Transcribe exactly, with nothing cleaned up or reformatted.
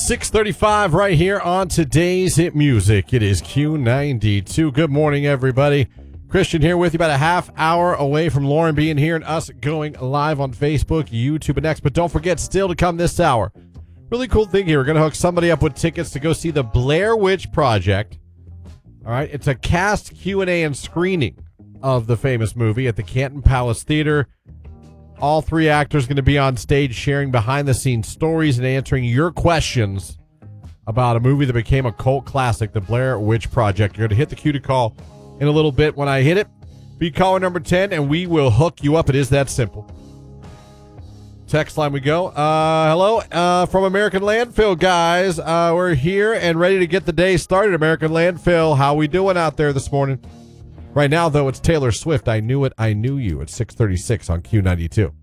six thirty-five right here on today's Hit Music. It is Q ninety-two. Good morning, everybody. Christian here with you, about a half hour away from Lauren being here and us going live on Facebook, YouTube, and X. But don't forget, still to come this hour, really cool thing here. We're going to hook somebody up with tickets to go see the Blair Witch Project. All right, it's a cast Q and A and screening of the famous movie at the Canton Palace Theater. All three actors going to be on stage sharing behind-the-scenes stories and answering your questions about a movie that became a cult classic, The Blair Witch Project. You're going to hit the cue to call in a little bit. When I hit it, be caller number ten, and we will hook you up. It is that simple. Text line we go. Uh, hello uh, from American Landfill, guys. Uh, we're here and ready to get the day started. American Landfill, how we doing out there this morning? Right now, though, it's Taylor Swift. I Knew It, I Knew You at six thirty-six on Q ninety-two.